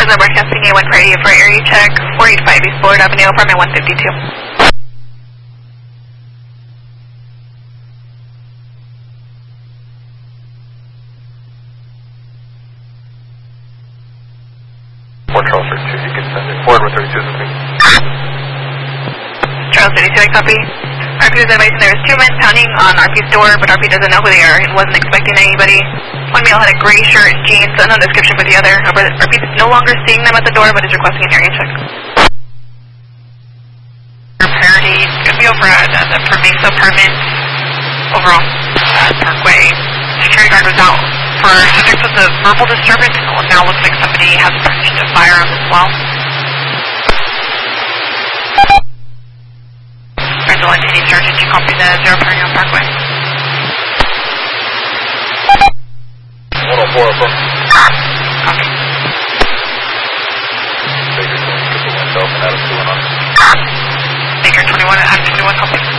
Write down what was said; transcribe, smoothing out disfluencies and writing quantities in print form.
Present broadcasting A1 for area check, 485 East Bullard Avenue, apartment 152. Charles 32, you can send it forward with 32 with me. Charles 32, I copy. RP is advising there was 2 men pounding on RP's door, but RP doesn't know who they are and wasn't expecting anybody. One male had a gray shirt and jeans, unknown description for the other. RP is no longer seeing them at the door, but is requesting an area check. Parity, could be over at the Permesa apartment, overall, Parkway. Security guard was out for subject with a verbal disturbance. It now looks like somebody has purchased a firearm as well. Angela City Sergeant, you copy the 0 Permesa Parkway. 104 over. Copy. Baker 21, myself, and Adam 2 on. Baker 21, Adam 21, copy.